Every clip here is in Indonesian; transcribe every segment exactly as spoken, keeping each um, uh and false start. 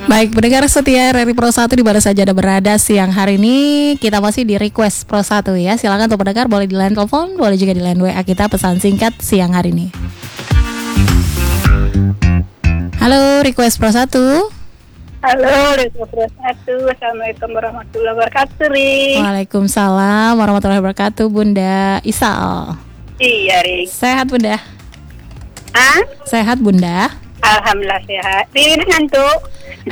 Baik, pendengar setia R R I Pro satu di mana saja Anda berada siang hari ini, kita masih di request Pro satu ya. Silakan untuk pendengar boleh di line telepon, boleh juga di line W A kita pesan singkat siang hari ini. Halo, request Pro satu. Halo, request Pro satu. Assalamualaikum warahmatullahi wabarakatuh, Ri. Waalaikumsalam warahmatullahi wabarakatuh, Bunda Isal. Iya, Ri. Sehat, Bunda? Ah? Sehat, Bunda? Alhamdulillah sehat. Ri, ngantuk.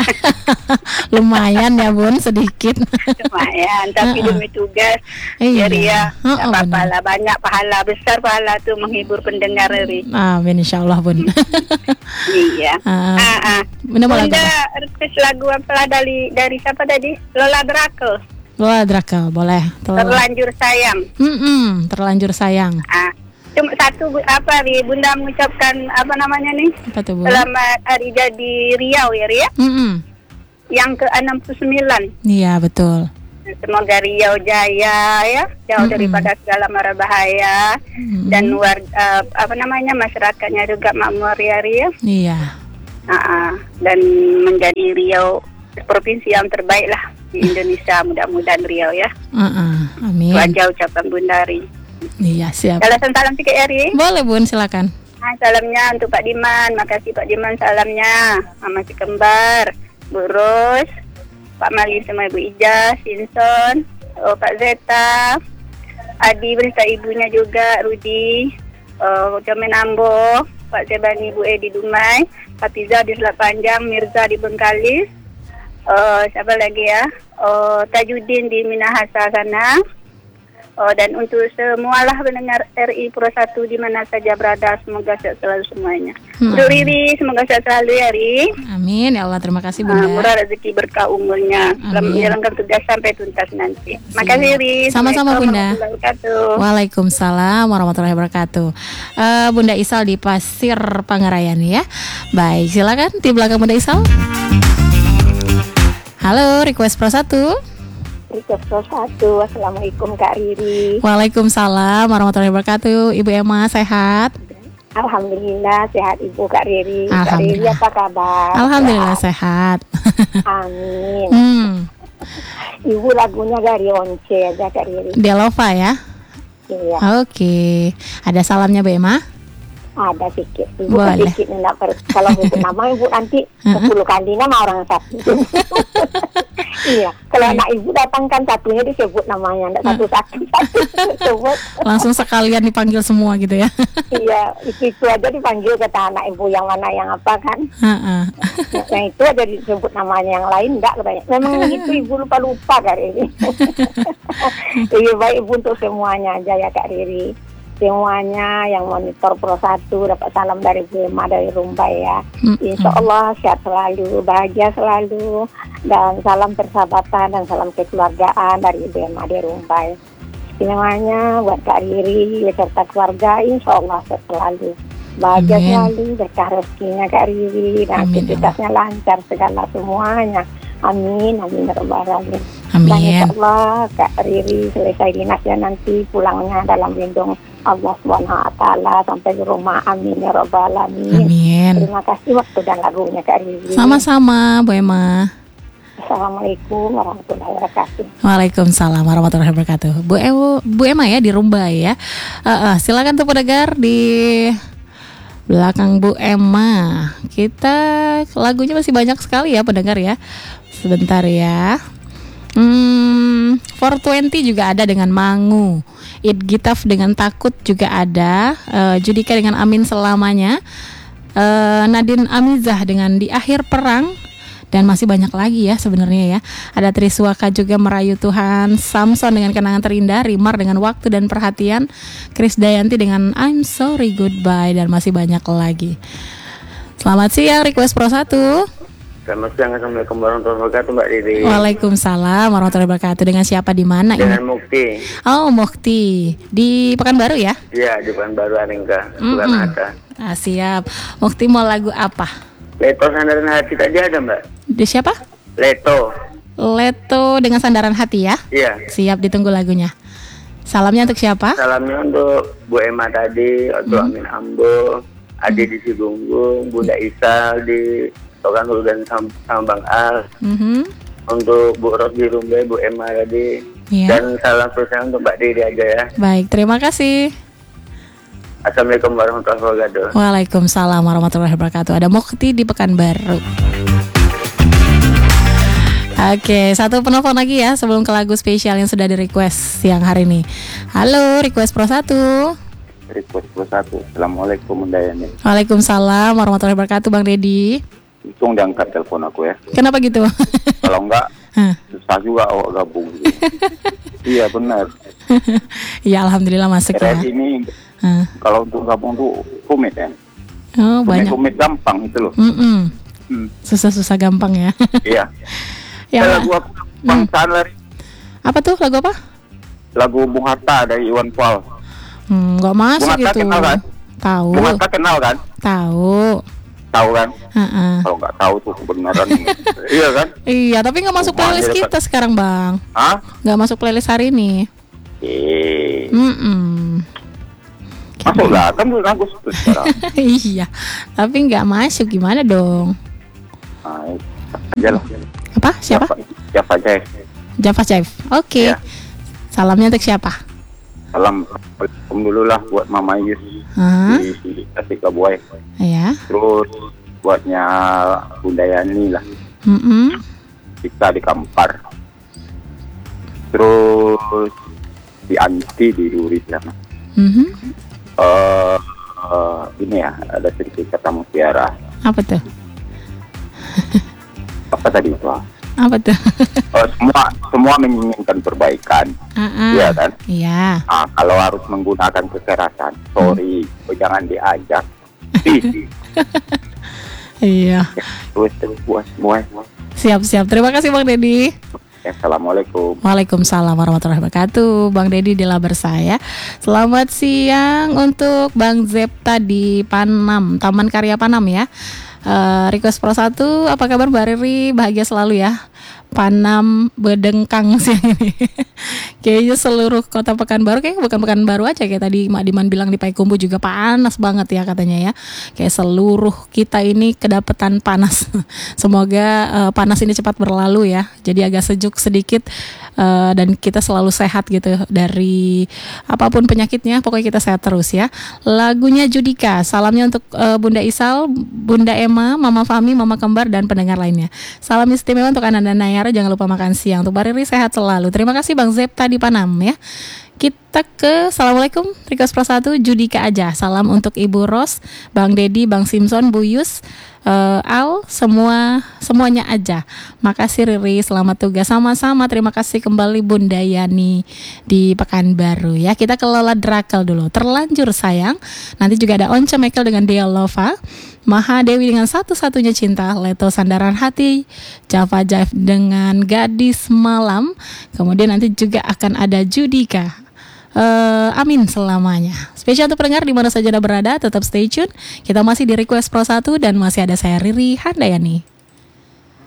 Lumayan ya Bun, sedikit. Lumayan, tapi uh-uh. demi tugas. Iya. Jadi ya, uh-uh, tak apa-apa lah. Banyak pahala, besar pahala tuh menghibur pendengar, Ri. Amin, insya Allah Bun. Iya. uh, ah, ah. Bunda mau lagu Bunda, apa? request lagu apa dari, dari siapa tadi? Lola Drakel. Lola Drakel, boleh. Tel- Terlanjur sayang. Mm-mm, terlanjur sayang. Ah. Cuma satu apa Ri, Bunda mengucapkan apa namanya nih? Apa tuh, Bun? Selamat hari jadi Riau ya, Ri ya? Mm-mm. Yang ke enam puluh sembilan. Iya, betul. Semoga Riau jaya ya, jauh Mm-mm. daripada segala mara bahaya. Mm-mm. Dan warga uh, apa namanya masyarakatnya juga makmur ya, Ri ya. Iya. Uh-uh. Dan menjadi Riau provinsi yang terbaik lah di Indonesia, mudah-mudahan Riau ya. Uh-uh. Amin. Wajah ucapan Bunda Ri. Iya, siap. Salam-salam sikit ya, Ri. Boleh Bun, silakan. Nah, salamnya untuk Pak Diman, makasih Pak Diman salamnya. Mama si Kembar, Bu Ros, Pak Mali sama Ibu Ija, Sinson, oh, Pak Zeta, Adi berita ibunya juga, Rudi, oh, Jamin Ambo, Pak Zebani, Bu Edi Dumai, Pak Tiza di Selat Panjang, Mirza di Bengkalis, oh, siapa lagi ya, oh, Tajudin di Minahasa sana. Oh, dan untuk semualah pendengar R I Pro satu di mana saja berada, semoga sehat selalu semuanya. Hmm. Untuk Riri, semoga sehat selalu ya, Ri. Amin, ya Allah, terima kasih Uh, Bunda. murah rezeki berkah umurnya. Selamat menjalankan tugas sampai tuntas nanti. Makasih, Ri. Sama-sama, Bunda. Assalamualaikum warahmatullahi wabarakatuh. Waalaikumsalam warahmatullahi wabarakatuh. Uh, Bunda Isal di Pasir Pangarayan ya. Baik, silakan di belakang Bunda Isal. Halo, request Pro satu. Request Pro satu. Assalamualaikum Kak Riri. Waalaikumsalam warahmatullahi wabarakatuh. Ibu Emma sehat? Alhamdulillah sehat Ibu Kak Riri. Kak Riri Alhamdulillah. apa kabar? Alhamdulillah Sehat. sehat. Amin. hmm, Ibu lagunya dari Once aja Kak Riri. Delova ya. Iya. Oke. Ada salamnya Bu Emma? Ada sedikit. Ibu Boleh. sedikit enggak per- kalau ibu nama ibu nanti sepuluh kali nama orang satu. Iya. Kalau anak ibu datangkan satunya disebut namanya, enggak satu-satu disebut. Langsung sekalian dipanggil semua gitu ya. Iya, itu, itu aja dipanggil kata anak ibu yang mana yang apa kan. Heeh. Yang itu aja disebut namanya, yang lain enggak katanya. Memang itu ibu lupa-lupa Kak Riri. Lebih baik ibu untuk semuanya aja ya Kak Riri. Semuanya yang monitor Pro satu dapat salam dari Bu Emma dari Rumbai ya. Insya Allah sehat selalu, bahagia selalu, dan salam persahabatan dan salam kekeluargaan dari Bu Emma dari Rumbai. Semuanya buat Kak Riri beserta keluarga, insya Allah sehat selalu, bahagia Amin. selalu, berkah rezekinya Kak Riri dan Amin, aktivitasnya lancar segala semuanya. Amin, amin ya rabbal alamin. Amin. Dan insya Allah Kak Riri selesai dinasnya nanti pulangnya dalam lindung Allah subhanahu wa taala sampai ke rumah. Amin ya rabbal alamin. Amin. Terima kasih waktu dan lagunya Kak Riri. Sama-sama Bu Emma. Assalamualaikum warahmatullahi wabarakatuh. Waalaikumsalam warahmatullahi wabarakatuh. Bu Ewo, Bu Emma ya di Rumbai ya. Uh, uh, silakan tuh pendengar di belakang Bu Emma. Kita lagunya masih banyak sekali ya pendengar ya. Sebentar ya. Hmm, empat dua puluh juga ada dengan Mangu. It Gitaf dengan Takut juga ada. Uh, Judika dengan Amin Selamanya. Uh, Nadine Amizah dengan Di Akhir Perang. Dan masih banyak lagi ya sebenarnya ya. Ada Triswaka juga Merayu Tuhan, Samson dengan Kenangan Terindah, Rimar dengan Waktu dan Perhatian, Kris Dayanti dengan I'm Sorry Goodbye, dan masih banyak lagi. Selamat siang request Pro satu. Selamat siang, Assalamualaikum warahmatullahi wabarakatuh Mbak Riri. Waalaikumsalam warahmatullahi wabarakatuh. Dengan siapa di mana ini? Dengan Mukti. Oh, Mukti di Pekanbaru ya? Iya, di Pekanbaru Aringka, bukan Mm-mm. ada. Ah, siap. Mukti mau lagu apa? Leto Sandaran Hati tadi ada Mbak? Di siapa? Leto. Leto dengan Sandaran Hati ya? Iya. Siap, ditunggu lagunya. Salamnya untuk siapa? Salamnya untuk Bu Emma tadi, untuk Hmm. Amin Ambo, Adi di Sibunggung, Bunda Isal di Tokan Hulgan sama, sama Bang Al. Mhm. Untuk Bu Ros di Rumbai, Bu Emma tadi. Iya. Dan salam spesial untuk Mbak Didi aja ya. Baik, terima kasih. Assalamualaikum warahmatullahi wabarakatuh. Waalaikumsalam warahmatullahi wabarakatuh. Ada Mukti di Pekanbaru. Oke, satu penelpon lagi ya sebelum ke lagu spesial yang sudah di request siang hari ini. Halo, request Pro satu. Request Pro satu. Assalamualaikum Dayani. Waalaikumsalam warahmatullahi wabarakatuh, Bang Dedi. Untung diangkat telepon aku ya. Kenapa gitu? Kalau enggak, Hah. susah juga awak gabung. Iya benar. Ya alhamdulillah masuk ya. R R ini Hah. kalau untuk gabung tuh rumit ya. Oh banyak. Rumit gampang itu loh. Mm-mm. Hmm. Susah-susah gampang ya. Iya. Ya. Lagu aku bangsaan lari. Apa tuh lagu apa? Lagu Bung Hatta dari Iwan Fals. Hmm, nggak masuk Bung Hatta itu. kenal kan? Tahu. Bung Hatta kenal kan? Tahu. Tahu kan? Heeh. Kalau nggak tahu tuh kebenaran. Iya kan? Iya, tapi nggak masuk Rumahnya playlist dekat. kita sekarang, Bang. Hah? Nggak masuk playlist hari ini. Eh. Mm-mm. Masuklah kan bulan Agustus sekarang. Iya, tapi nggak masuk gimana dong? Nah, aja lah. Apa? Siapa? Siapa aja? Java Chef. Oke. Ya. Salamnya untuk siapa? Salam Assalamualaikum dulu lah buat Mama Yus Hah? di Tasik Kabuai. Ya. Terus buatnya Bunda Yani lah, Mm-mm. kita di Kampar. Terus di Anti di Duri sana. Mhm. Eh, eh, ini ya ada sedikit kata mutiara. Apa tuh? Apa tadi itu? ah? Apa tuh? Eh, semua semua menginginkan perbaikan, Ah-ah. iya kan? Iya. Ah, kalau harus menggunakan kekerasan, sorry, oh, jangan diajak. Ih, Iya. terus terus buat semua. Siap-siap. Terima kasih Bang Dedi. Assalamualaikum. Waalaikumsalam warahmatullahi wabarakatuh. Bang Dedi di labar saya. Selamat siang untuk Bang Zepta di Panam, Taman Karya Panam ya. Uh, request Pro satu, apa kabar Mbak Riri? Bahagia selalu ya. Panam Bedengkang siang ini. Kayaknya seluruh kota Pekanbaru, kayaknya bukan Pekanbaru aja, kayak tadi Mak Diman bilang di Payakumbuh juga panas banget ya katanya ya. Kayak seluruh kita ini kedapetan panas. Semoga uh, panas ini cepat berlalu ya. Jadi agak sejuk sedikit uh, dan kita selalu sehat gitu dari apapun penyakitnya. Pokoknya kita sehat terus ya. Lagunya Judika. Salamnya untuk uh, Bunda Isal, Bunda Emma, Mama Fami, Mama Kembar dan pendengar lainnya. Salam istimewa untuk Ananda Nayara. Jangan lupa makan siang. Untuk Mbak Riri sehat selalu. Terima kasih Bang Zepta di Panam ya. Kita ke Assalamualaikum. Request Pro satu Judika aja. Salam untuk Ibu Ros, Bang Dedi, Bang Simpson, Bu Yus, uh, Al, semua semuanya aja. Makasih Riri, selamat tugas sama-sama. Terima kasih kembali Bunda Yani di Pekanbaru ya. Kita ke Lola Drakel dulu. Terlanjur sayang. Nanti juga ada Once Mekel dengan Dea Lova, Maha Dewi dengan Satu-Satunya Cinta, Leto Sandaran Hati, Java Jive dengan Gadis Malam. Kemudian nanti juga akan ada Judika. Uh, amin selamanya. Spesial untuk pendengar di mana saja Anda berada, tetap stay tune. Kita masih di Request Pro satu dan masih ada saya Riri Handayani.